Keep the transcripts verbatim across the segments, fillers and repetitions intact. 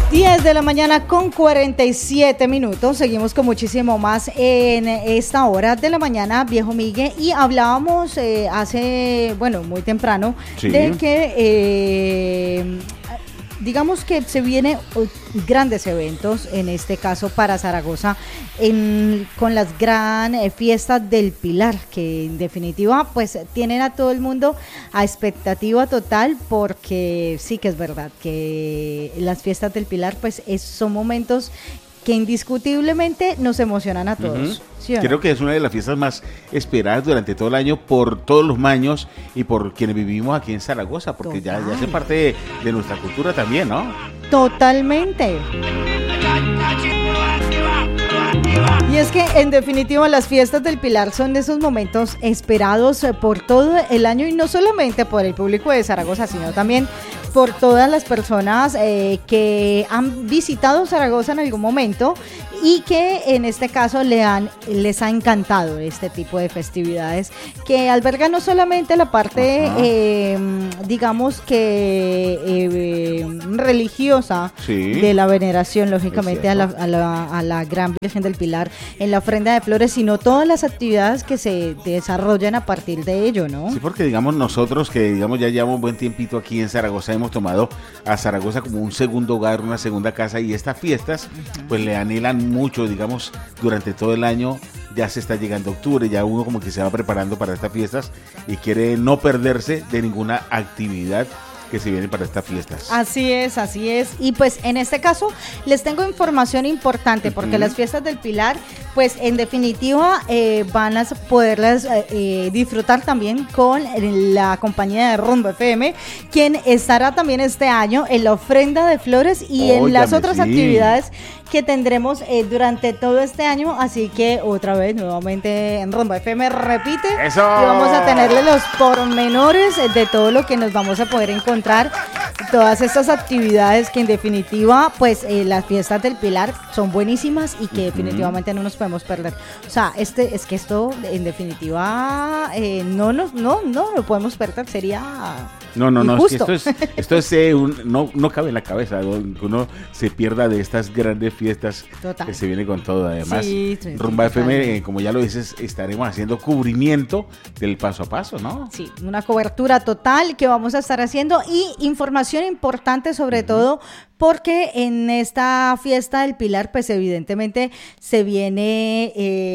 diez de la mañana con cuarenta y siete minutos. Seguimos con muchísimo más en esta hora de la mañana, viejo Migue. Y hablábamos eh, hace, bueno, muy temprano, sí, de que eh, digamos que se vienen grandes eventos, en este caso para Zaragoza, en, con las gran eh, fiestas del Pilar, que en definitiva pues tienen a todo el mundo a expectativa total, porque sí que es verdad que las fiestas del Pilar pues es, son momentos que indiscutiblemente nos emocionan a todos. Uh-huh. ¿Sí o no? Creo que es una de las fiestas más esperadas durante todo el año por todos los maños y por quienes vivimos aquí en Zaragoza, porque ya, ya hace parte de, de nuestra cultura también, ¿no? Totalmente. Y es que en definitiva las fiestas del Pilar son de esos momentos esperados por todo el año, y no solamente por el público de Zaragoza, sino también por todas las personas eh, que han visitado Zaragoza en algún momento y que en este caso le han, les ha encantado este tipo de festividades, que albergan no solamente la parte, eh, digamos que eh, religiosa, sí, de la veneración, lógicamente, a la, a, la, a la Gran Virgen del Pilar en la ofrenda de flores, sino todas las actividades que se desarrollan a partir de ello, ¿no? Sí, porque digamos nosotros que digamos ya llevamos un buen tiempito aquí en Zaragoza, hemos tomado a Zaragoza como un segundo hogar, una segunda casa, y estas fiestas uh-huh. pues le anhelan mucho, digamos, durante todo el año. Ya se está llegando octubre, ya uno como que se va preparando para estas fiestas y quiere no perderse de ninguna actividad que se vienen para estas fiestas. Así es, así es. Y pues en este caso les tengo información importante, porque uh-huh. las fiestas del Pilar, pues en definitiva eh, van a poderlas eh, disfrutar también con la compañía de Rumba F M, quien estará también este año en la ofrenda de flores y oh, en las otras sí. actividades que tendremos eh, durante todo este año. Así que otra vez, nuevamente en Rumba F M repite. ¡Eso! Y vamos a tenerle los pormenores de todo lo que nos vamos a poder encontrar, todas estas actividades que en definitiva pues eh, las fiestas del Pilar son buenísimas y que uh-huh. definitivamente no nos podemos perder. O sea, este es que esto en definitiva eh, no nos no no lo podemos perder, sería no no no es que esto es esto es eh, un, no no cabe en la cabeza, ¿no? Que uno se pierda de estas grandes fiestas. Total. Que se viene con todo. Además, sí, sí, Rumba sí, F M, eh, como ya lo dices, estaremos haciendo cubrimiento del paso a paso, ¿no? Sí, una cobertura total que vamos a estar haciendo, y información importante sobre uh-huh. todo porque en esta fiesta del Pilar pues evidentemente se viene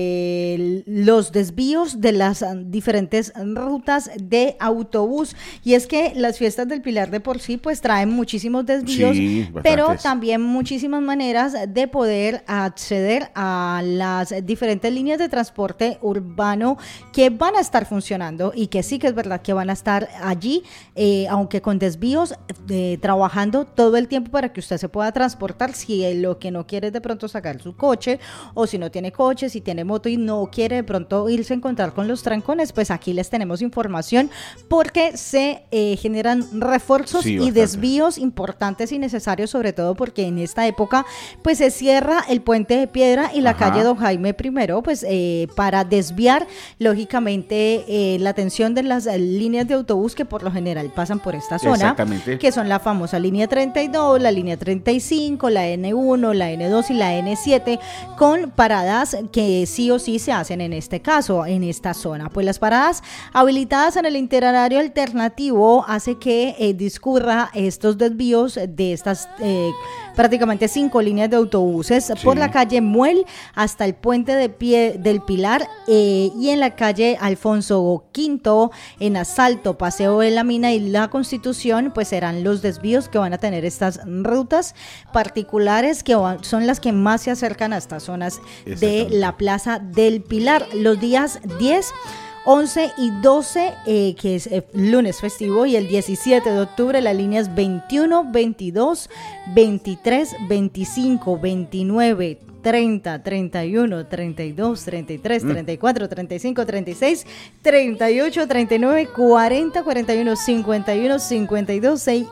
eh, los desvíos de las diferentes rutas de autobús, y es que las fiestas del Pilar de por sí pues traen muchísimos desvíos, sí, pero también muchísimas maneras de poder acceder a las diferentes líneas de transporte urbano que van a estar funcionando y que sí que es verdad que van a estar allí, eh, aunque con desvíos, eh, trabajando todo el tiempo para que usted se pueda transportar. Si lo que no quiere es de pronto sacar su coche, o si no tiene coche, si tiene moto y no quiere de pronto irse a encontrar con los trancones, pues aquí les tenemos información, porque se eh, generan refuerzos sí, y desvíos importantes y necesarios, sobre todo porque en esta época pues se cierra el Puente de Piedra y la Ajá. calle Don Jaime primero, pues eh, para desviar lógicamente eh, la atención de las eh, líneas de autobús que por lo general pasan por esta zona, que son la famosa línea treinta y dos, la línea treinta y cinco, la ene uno, la ene dos y la ene siete, con paradas que sí o sí se hacen en este caso, en esta zona. Pues las paradas habilitadas en el itinerario alternativo hace que eh, discurra estos desvíos de estas eh, prácticamente cinco líneas de autobuses sí. por la calle Muel hasta el Puente de Pie del Pilar, eh, y en la calle Alfonso Quinto, en Asalto, Paseo de la Mina y la Constitución, pues serán los desvíos que van a tener estas rutas particulares, que son las que más se acercan a estas zonas de la Plaza del Pilar. Los días diez, once y doce, eh, que es eh, lunes festivo, y el diecisiete de octubre las líneas veintiuno, veintidós, veintitrés, veinticinco, veintinueve, treinta, treinta y uno, treinta y dos, treinta y tres, treinta y cuatro, treinta y cinco, treinta y seis, treinta y ocho, treinta y nueve, cuarenta, cuarenta y uno, cincuenta y uno, cincuenta y dos, C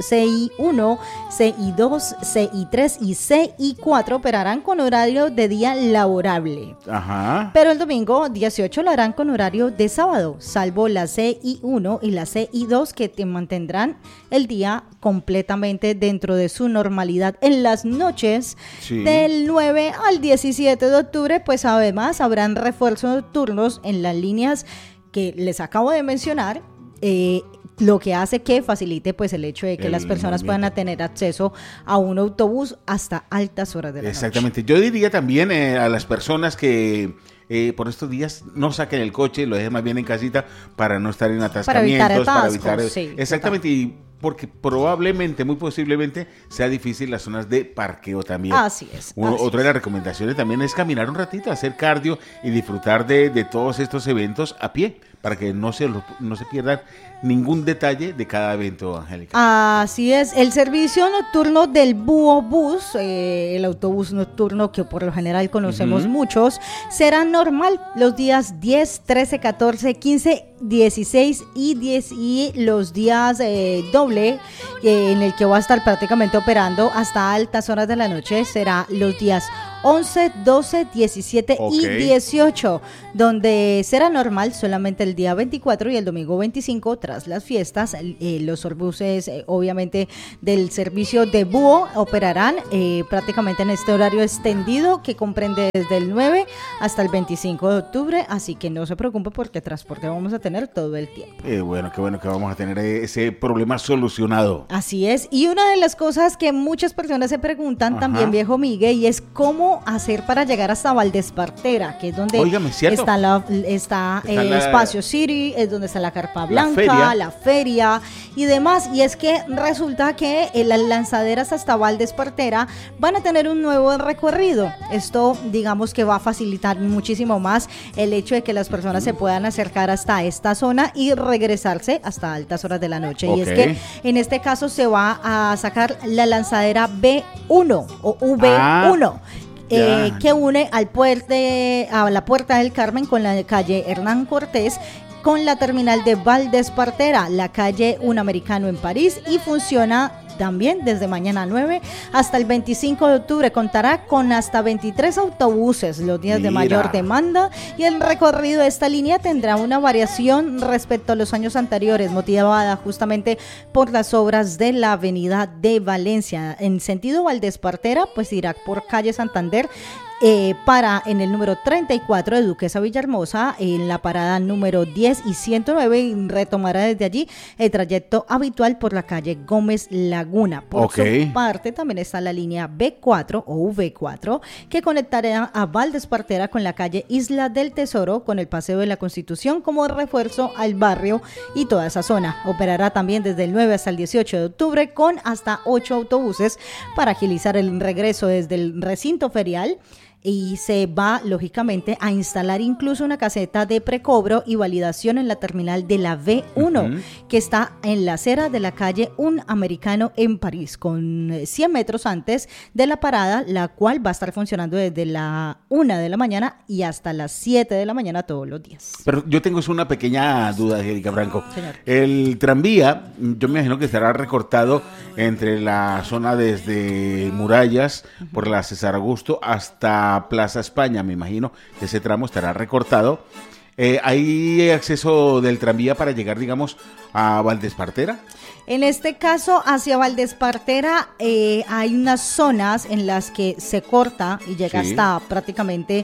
I uno, C I dos, C I tres y C I cuatro operarán con horario de día laborable. Ajá. Pero el domingo dieciocho lo harán con horario de sábado, salvo la C I uno y la C I dos que te mantendrán el día completamente dentro de su normalidad en las noches. Sí. Del nueve al diecisiete de octubre, pues además habrán refuerzos nocturnos en las líneas que les acabo de mencionar, eh, lo que hace que facilite pues el hecho de que el las personas movimiento. puedan tener acceso a un autobús hasta altas horas de la Exactamente. noche. Yo diría también eh, a las personas que eh, por estos días no saquen el coche, lo dejen más bien en casita para no estar en atascamientos, para evitar, para evitar sí, exactamente total. Y porque probablemente, muy posiblemente, sea difícil las zonas de parqueo también. Así es. Uno, así otra es. de las recomendaciones también es caminar un ratito, hacer cardio y disfrutar de, de todos estos eventos a pie, para que no se, lo, no se pierdan ningún detalle de cada evento, Angélica. Así es, el servicio nocturno del Búho Bus, eh, el autobús nocturno que por lo general conocemos uh-huh. muchos, será normal los días diez, trece, catorce, quince, dieciséis y diez y los días eh, doble eh, en el que va a estar prácticamente operando hasta altas horas de la noche será los días once, doce, diecisiete okay. y dieciocho, donde será normal solamente el día veinticuatro y el domingo veinticinco tras las fiestas. Eh, los buses eh, obviamente del servicio de Búho operarán eh, prácticamente en este horario extendido que comprende desde el nueve hasta el veinticinco de octubre, así que no se preocupe porque transporte vamos a tener todo el tiempo. Eh, bueno, qué bueno que vamos a tener ese problema solucionado. Así es, y una de las cosas que muchas personas se preguntan Ajá. también, viejo Miguel, y es cómo hacer para llegar hasta Valdespartera, que es donde Óigame, está la está, está eh, la, Espacio City, es donde está la Carpa Blanca, la feria. la feria y demás, y es que resulta que eh, las lanzaderas hasta Valdespartera van a tener un nuevo recorrido. Esto digamos que va a facilitar muchísimo más el hecho de que las personas se puedan acercar hasta esta zona y regresarse hasta altas horas de la noche. Okay. Y es que en este caso se va a sacar la lanzadera B uno o V uno. Ah. Eh, que une al puerte, a la Puerta del Carmen con la calle Hernán Cortés con la terminal de Valdespartera, la calle Un Americano en París, y funciona también desde mañana nueve hasta el veinticinco de octubre. Contará con hasta veintitrés autobuses los días Mira. de mayor demanda, y el recorrido de esta línea tendrá una variación respecto a los años anteriores, motivada justamente por las obras de la avenida de Valencia. En sentido Valdespartera, pues irá por calle Santander, Eh, para en el número treinta y cuatro de Duquesa Villahermosa, en la parada número diez y ciento nueve, y retomará desde allí el trayecto habitual por la calle Gómez Laguna. Por okay. su parte también está la línea B cuatro o V cuatro, que conectará a Valdespartera con la calle Isla del Tesoro con el Paseo de la Constitución como refuerzo al barrio y toda esa zona. Operará también desde el nueve hasta el dieciocho de octubre con hasta ocho autobuses para agilizar el regreso desde el recinto ferial, y se va lógicamente a instalar incluso una caseta de precobro y validación en la terminal de la V uno, uh-huh. que está en la acera de la calle Un Americano en París, con cien metros antes de la parada, la cual va a estar funcionando desde la una de la mañana y hasta las siete de la mañana todos los días. Pero yo tengo una pequeña duda, Angélica Franco. Señor. El tranvía, yo me imagino que estará recortado entre la zona desde Murallas, uh-huh. por la César Augusto hasta Plaza España, me imagino que ese tramo estará recortado. Eh, ¿Hay acceso del tranvía para llegar, digamos, a Valdespartera? En este caso, hacia Valdespartera eh, hay unas zonas en las que se corta y llega sí. hasta prácticamente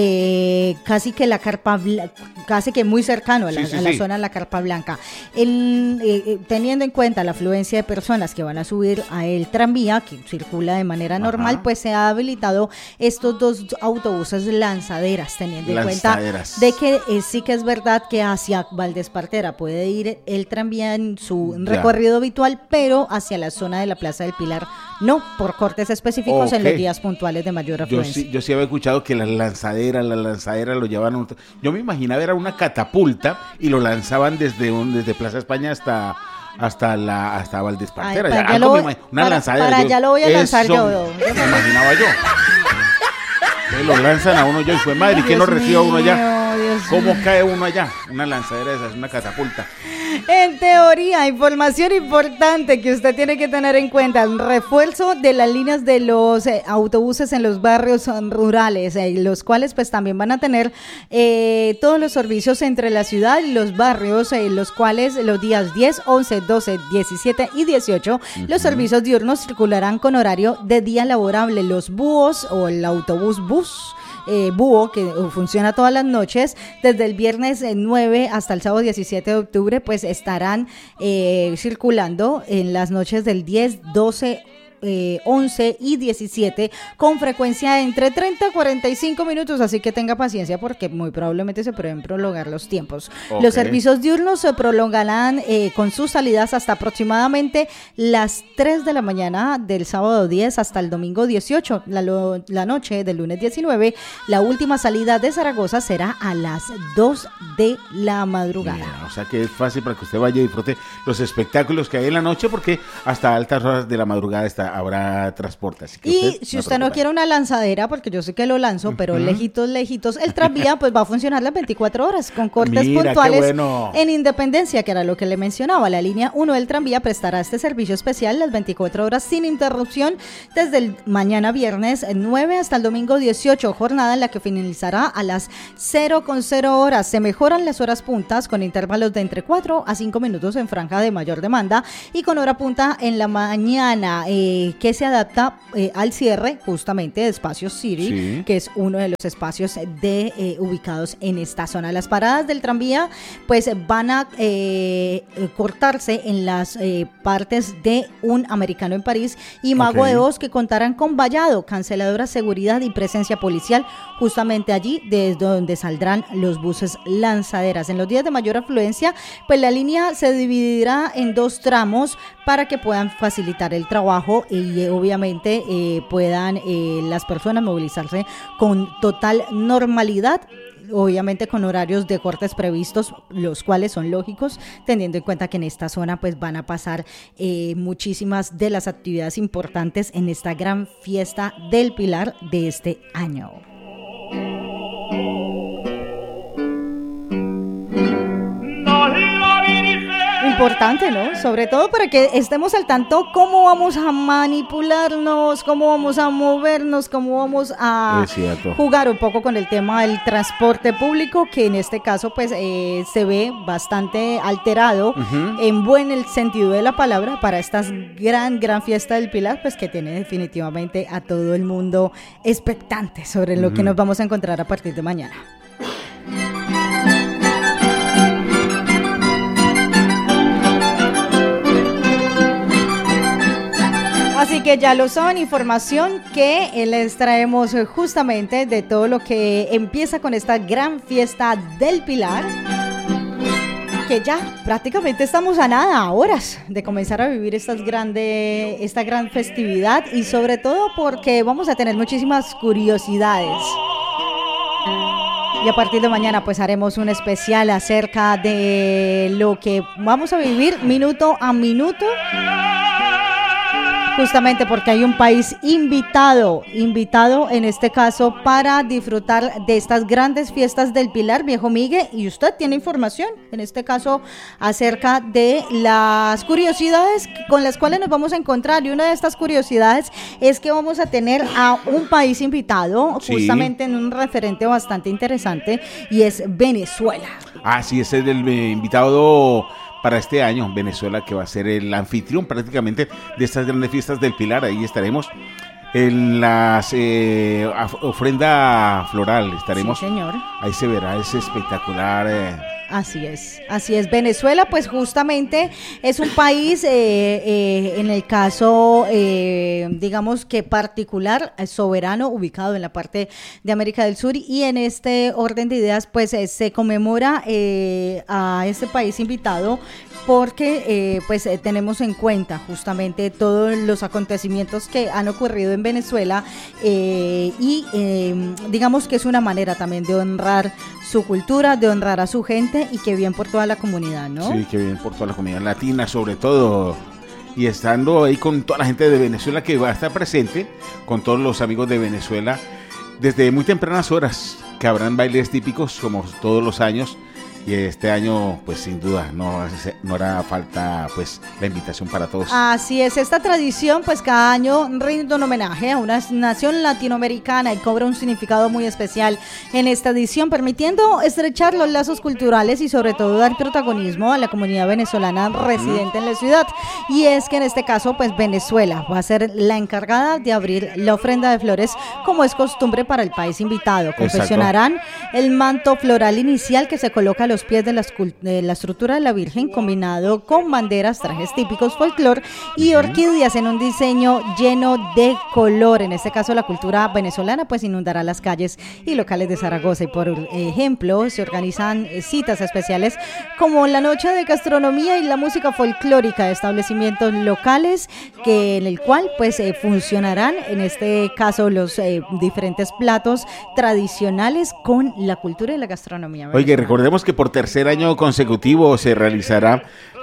eh, casi que la Carpa Blanca, casi que muy cercano a la, sí, sí, a la sí. zona de la Carpa Blanca. El, eh, teniendo en cuenta la afluencia de personas que van a subir a el tranvía, que circula de manera normal, Ajá. pues se ha habilitado estos dos autobuses lanzaderas, teniendo lanzaderas. en cuenta de que eh, sí que es verdad que hacia Valdespartera puede ir el tranvía en su ya. recorrido habitual, pero hacia la zona de la Plaza del Pilar no, por cortes específicos okay. en los días puntuales de mayor afluencia. Yo sí, yo sí había escuchado que las lanzaderas, las lanzaderas lo llevaban, un, yo me imaginaba era una catapulta y lo lanzaban desde un, desde Plaza España hasta hasta la hasta Valdespartera. Ay, ya, ya lo voy, me, una para, lanzadera. Para yo, allá lo voy a lanzar eso, yo. Me imaginaba yo. Se lo lanzan a uno yo y fue madre, ¿y quién lo recibe a uno allá? Dios ¿Cómo mío. cae uno allá? Una lanzadera de esas, una catapulta. En teoría, información importante que usted tiene que tener en cuenta, el refuerzo de las líneas de los eh, autobuses en los barrios um, rurales, eh, los cuales pues también van a tener eh, todos los servicios entre la ciudad y los barrios, eh, los cuales los días diez, once, doce, diecisiete y dieciocho, uh-huh. los servicios diurnos circularán con horario de día laborable. Los búhos o el autobús bus Eh, búho, que funciona todas las noches, desde el viernes nueve hasta el sábado diecisiete de octubre, pues estarán eh, circulando en las noches del diez, doce, Eh, once y diecisiete con frecuencia entre treinta a cuarenta y cinco minutos, así que tenga paciencia porque muy probablemente se pueden prolongar los tiempos. Okay. Los servicios diurnos se prolongarán eh, con sus salidas hasta aproximadamente las tres de la mañana del sábado diez hasta el domingo dieciocho. La, lo, la noche del lunes diecinueve, la última salida de Zaragoza será a las dos de la madrugada. Mira, o sea que es fácil para que usted vaya y disfrute los espectáculos que hay en la noche, porque hasta altas horas de la madrugada está habrá transporte. Así que y usted si no usted no quiere una lanzadera, porque yo sé que lo lanzo, pero uh-huh. lejitos, lejitos, el tranvía pues va a funcionar las veinticuatro horas con cortes Mira, puntuales bueno. en Independencia, que era lo que le mencionaba. La línea uno del tranvía prestará este servicio especial las veinticuatro horas sin interrupción desde el mañana viernes nueve hasta el domingo dieciocho, jornada en la que finalizará a las cero con cero horas. Se mejoran las horas puntas con intervalos de entre cuatro a cinco minutos en franja de mayor demanda y con hora punta en la mañana, eh, que se adapta eh, al cierre justamente de Espacio City, sí. que es uno de los espacios de eh, ubicados en esta zona. Las paradas del tranvía pues van a eh, cortarse en las eh, partes de Un Americano en París y Mago okay. de Oz, que contarán con vallado, canceladora, seguridad y presencia policial justamente allí desde donde saldrán los buses lanzaderas. En los días de mayor afluencia pues la línea se dividirá en dos tramos para que puedan facilitar el trabajo y eh, obviamente eh, puedan eh, las personas movilizarse con total normalidad, obviamente con horarios de cortes previstos, los cuales son lógicos, teniendo en cuenta que en esta zona pues van a pasar eh, muchísimas de las actividades importantes en esta gran fiesta del Pilar de este año. Importante, ¿no? Sobre todo para que estemos al tanto cómo vamos a manipularnos, cómo vamos a movernos, cómo vamos a jugar un poco con el tema del transporte público, que en este caso pues eh, se ve bastante alterado, uh-huh. en buen el sentido de la palabra, para esta gran, gran fiesta del Pilar, pues que tiene definitivamente a todo el mundo expectante sobre uh-huh. lo que nos vamos a encontrar a partir de mañana. Así que ya lo saben, información que les traemos justamente de todo lo que empieza con esta gran fiesta del Pilar, que ya prácticamente estamos a nada, a horas de comenzar a vivir estas grande, esta gran festividad, y sobre todo porque vamos a tener muchísimas curiosidades. Y a partir de mañana pues haremos un especial acerca de lo que vamos a vivir minuto a minuto, justamente porque hay un país invitado, invitado en este caso para disfrutar de estas grandes fiestas del Pilar, viejo Migue, y usted tiene información, en este caso, acerca de las curiosidades con las cuales nos vamos a encontrar, y una de estas curiosidades es que vamos a tener a un país invitado, sí. justamente en un referente bastante interesante, y es Venezuela. Ah, sí, ese es el eh, invitado para este año, Venezuela, que va a ser el anfitrión prácticamente de estas grandes fiestas del Pilar. Ahí estaremos en la eh, ofrenda floral, estaremos. Sí, señor. Ahí se verá, es espectacular. Eh. Así es, así es. Venezuela, pues justamente es un país, eh, eh, en el caso, eh, digamos que particular, soberano, ubicado en la parte de América del Sur, y en este orden de ideas, pues eh, se conmemora eh, a este país invitado porque eh, pues eh, tenemos en cuenta justamente todos los acontecimientos que han ocurrido en Venezuela, eh, y eh, digamos que es una manera también de honrar su cultura, de honrar a su gente, y que bien por toda la comunidad, ¿no? Sí, que bien por toda la comunidad latina sobre todo, y estando ahí con toda la gente de Venezuela que va a estar presente, con todos los amigos de Venezuela, desde muy tempranas horas que habrán bailes típicos como todos los años. Y este año, pues sin duda, no, no hará falta pues la invitación para todos. Así es, esta tradición pues cada año rinde un homenaje a una nación latinoamericana y cobra un significado muy especial en esta edición, permitiendo estrechar los lazos culturales y sobre todo dar protagonismo a la comunidad venezolana residente en la ciudad. Y es que en este caso pues Venezuela va a ser la encargada de abrir la ofrenda de flores como es costumbre para el país invitado. Confeccionarán el manto floral inicial que se coloca a los pies de la, de la estructura de la Virgen, combinado con banderas, trajes típicos, folclor y orquídeas en un diseño lleno de color. En este caso la cultura venezolana pues inundará las calles y locales de Zaragoza, y por ejemplo se organizan citas especiales como la noche de gastronomía y la música folclórica de establecimientos locales, que en el cual pues eh, funcionarán en este caso los eh, diferentes platos tradicionales con la cultura y la gastronomía venezolana. Oye, recordemos que por tercer año consecutivo se realizará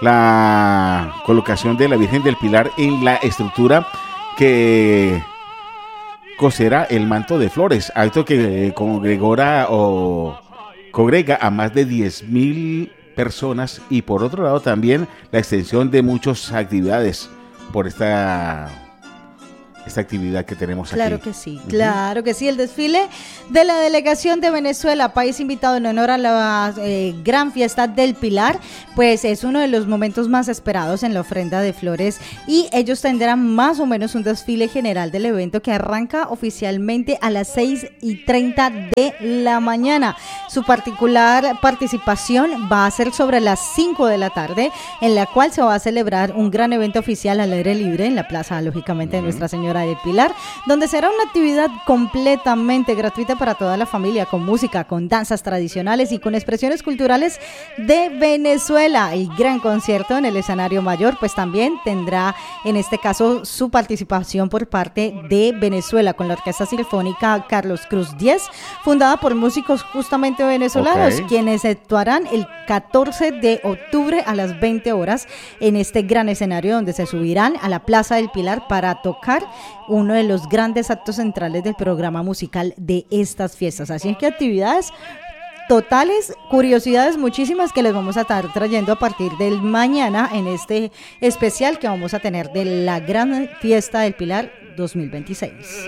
la colocación de la Virgen del Pilar en la estructura que coserá el manto de flores, acto que congregora o congrega a más de diez mil personas, y por otro lado también la extensión de muchas actividades por esta esta actividad que tenemos aquí. Claro que sí, uh-huh. claro que sí. El desfile de la delegación de Venezuela, país invitado en honor a la eh, gran fiesta del Pilar, pues es uno de los momentos más esperados en la ofrenda de flores, y ellos tendrán más o menos un desfile general del evento que arranca oficialmente a las seis y treinta de la mañana. Su particular participación va a ser sobre las cinco de la tarde, en la cual se va a celebrar un gran evento oficial al aire libre en la plaza, lógicamente, uh-huh. de Nuestra Señora de Pilar, donde será una actividad completamente gratuita para toda la familia, con música, con danzas tradicionales y con expresiones culturales de Venezuela. El gran concierto en el escenario mayor pues también tendrá en este caso su participación por parte de Venezuela, con la Orquesta Sinfónica Carlos Cruz diez, fundada por músicos justamente venezolanos, okay. quienes actuarán el catorce de octubre a las veinte horas en este gran escenario, donde se subirán a la Plaza del Pilar para tocar uno de los grandes actos centrales del programa musical de estas fiestas. Así es que actividades totales, curiosidades muchísimas que les vamos a estar trayendo a partir del mañana en este especial que vamos a tener de la gran fiesta del Pilar dos mil veintiséis.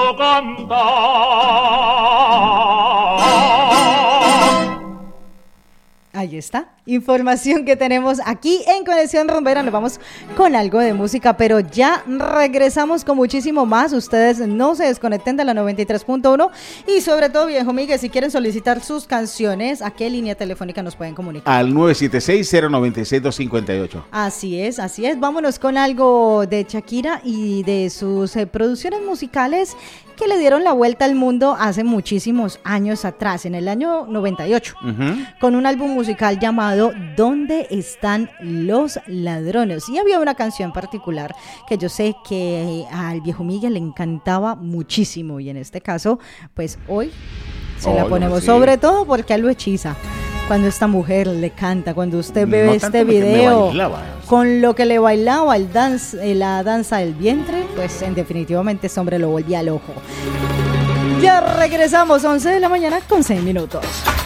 Ahí está, información que tenemos aquí en Conexión Rumbera. Nos vamos con algo de música, pero ya regresamos con muchísimo más. Ustedes no se desconecten de la noventa y tres punto uno, y sobre todo, viejo Miguel, si quieren solicitar sus canciones, ¿a qué línea telefónica nos pueden comunicar? Al nueve siete seis, cero nueve seis, dos cinco ocho. Así es, así es. Vámonos con algo de Shakira y de sus eh, producciones musicales que le dieron la vuelta al mundo hace muchísimos años atrás, en el año noventa y ocho, uh-huh. con un álbum musical llamado ¿Dónde están los ladrones? Y había una canción particular que yo sé que al viejo Miguel le encantaba muchísimo, y en este caso, pues hoy se oh, la ponemos, sí. sobre todo porque a él lo hechiza. Cuando esta mujer le canta, cuando usted ve no este video con lo que le bailaba el dance, la danza del vientre, pues en definitivamente ese hombre lo volvía al ojo. Ya regresamos, once de la mañana con seis minutos.